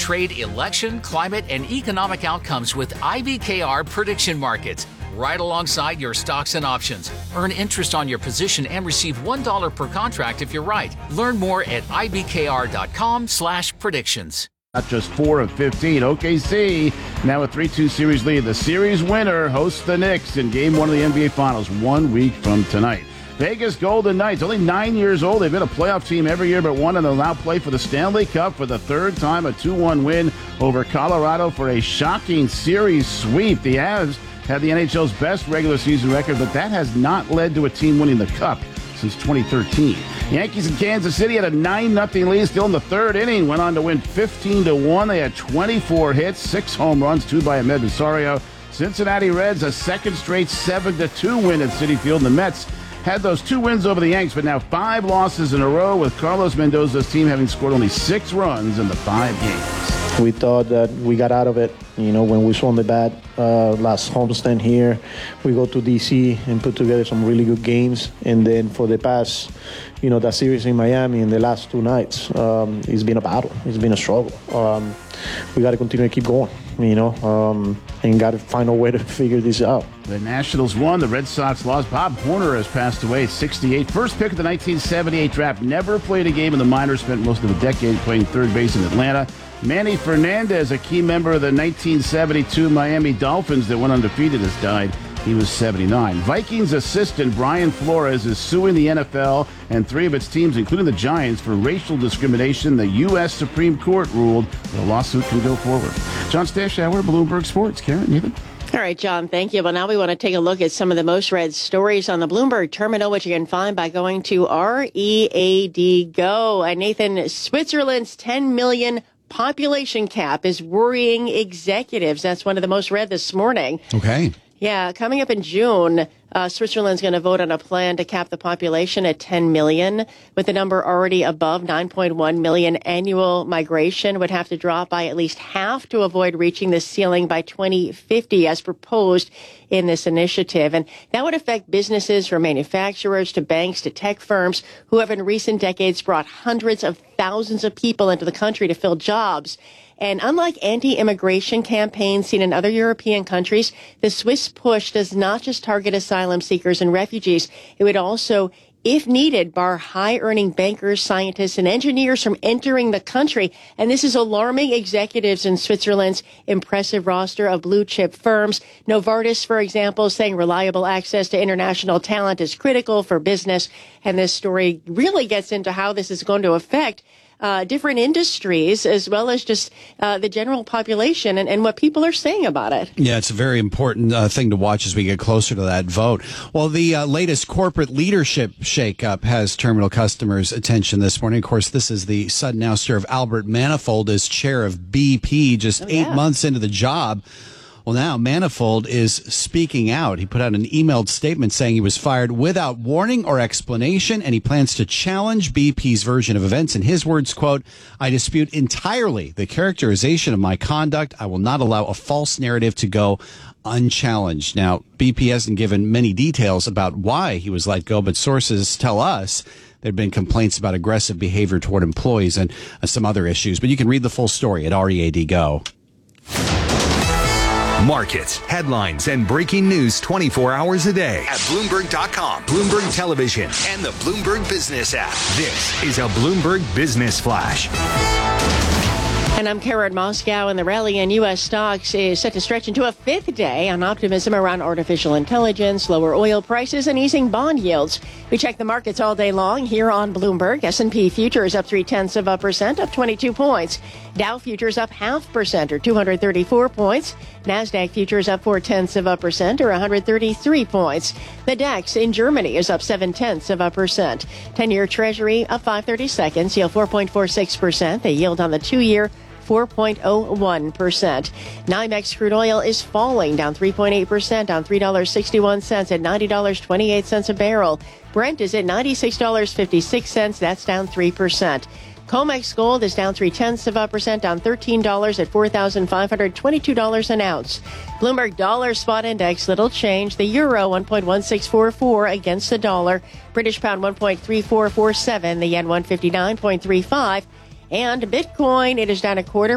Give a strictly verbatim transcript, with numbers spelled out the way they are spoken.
trade, election, climate, and economic outcomes with I B K R prediction markets. Right alongside your stocks and options. Earn interest on your position and receive one dollar per contract if you're right. Learn more at ibkr.com slash predictions. Not just four of fifteen. O K C now a three two series lead. The series winner hosts the Knicks in game one of the N B A Finals one week from tonight. Vegas Golden Knights, only nine years old. They've been a playoff team every year but one, and they'll now play for the Stanley Cup for the third time. A two one win over Colorado for a shocking series sweep. The Avs had the N H L's best regular season record, but that has not led to a team winning the Cup since twenty thirteen. Yankees in Kansas City had a nine nothing lead still in the third inning. Went on to win fifteen to one. They had twenty-four hits, six home runs, two by Amed Rosario. Cincinnati Reds, a second straight seven to two win at Citi Field. And the Mets had those two wins over the Yanks, but now five losses in a row with Carlos Mendoza's team having scored only six runs in the five games. We thought that we got out of it, you know, when we swung the bat uh, last homestand here. We go to D C and put together some really good games. And then for the past, you know, that series in Miami in the last two nights, um, it's been a battle. It's been a struggle. Um, we got to continue to keep going, you know, um, and got to find a way to figure this out. The Nationals won. The Red Sox lost. Bob Horner has passed away at sixty-eight. First pick of the nineteen seventy-eight draft. Never played a game in the minors. Spent most of a decade playing third base in Atlanta. Manny Fernandez, a key member of the nineteen seventy-two Miami Dolphins that went undefeated, has died. He was seventy-nine. Vikings assistant Brian Flores is suing the N F L and three of its teams, including the Giants, for racial discrimination. The U S Supreme Court ruled the lawsuit can go forward. John Stashauer, Bloomberg Sports. Karen, Nathan? All right, John, thank you. But now we want to take a look at some of the most read stories on the Bloomberg Terminal, which you can find by going to R E A D Go. And Nathan, Switzerland's ten million population cap is worrying executives. That's one of the most read this morning. Okay. Yeah, coming up in June, uh, Switzerland's going to vote on a plan to cap the population at ten million, with the number already above nine point one million. Annual migration would have to drop by at least half to avoid reaching the ceiling by twenty fifty, as proposed in this initiative. And that would affect businesses from manufacturers to banks to tech firms who have in recent decades brought hundreds of thousands of people into the country to fill jobs. And unlike anti-immigration campaigns seen in other European countries, the Swiss push does not just target asylum seekers and refugees. It would also, if needed, bar high-earning bankers, scientists, and engineers from entering the country. And this is alarming executives in Switzerland's impressive roster of blue-chip firms. Novartis, for example, saying reliable access to international talent is critical for business. And this story really gets into how this is going to affect Uh, different industries, as well as just uh, the general population and, and what people are saying about it. Yeah, it's a very important uh, thing to watch as we get closer to that vote. Well, the uh, latest corporate leadership shakeup has terminal customers' attention this morning. Of course, this is the sudden ouster of Albert Manifold as chair of B P just oh, eight yeah. months into the job. Well, now Manifold is speaking out. He put out an emailed statement saying he was fired without warning or explanation, and he plans to challenge B P's version of events. In his words, quote, "I dispute entirely the characterization of my conduct. I will not allow a false narrative to go unchallenged." Now, B P hasn't given many details about why he was let go, but sources tell us there have been complaints about aggressive behavior toward employees and uh, some other issues. But you can read the full story at R E A D Go. Markets, headlines, and breaking news twenty-four hours a day at Bloomberg dot com, Bloomberg Television, and the Bloomberg Business app. This is a Bloomberg Business Flash. And I'm Karen Moscow, and the rally in U S stocks is set to stretch into a fifth day on optimism around artificial intelligence, lower oil prices, and easing bond yields. We check the markets all day long here on Bloomberg. S and P futures up three-tenths of a percent, up twenty-two points. Dow futures up half percent, or two hundred thirty-four points. NASDAQ futures up four-tenths of a percent, or one hundred thirty-three points. The DAX in Germany is up seven-tenths of a percent. ten-year Treasury up five thirty-seconds, yield four point four six percent. The yield on the two-year four point oh one percent. NYMEX crude oil is falling, down three point eight percent on three dollars and sixty-one cents at ninety dollars and twenty-eight cents a barrel. Brent is at ninety-six dollars and fifty-six cents. That's down three percent. COMEX gold is down three-tenths of a percent, down thirteen dollars at four thousand five hundred twenty-two dollars an ounce. Bloomberg Dollar Spot Index, little change. The euro, one point one six four four against the dollar. British pound, one point three four four seven. The yen, one fifty-nine point three five. And Bitcoin, it is down a quarter